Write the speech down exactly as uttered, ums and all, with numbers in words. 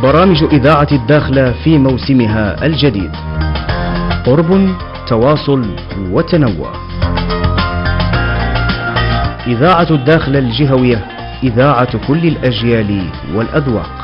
برامج إذاعة الداخلة في موسمها الجديد. قرب، تواصل وتنوع. إذاعة الداخلة الجهوية، إذاعة كل الأجيال والأذواق.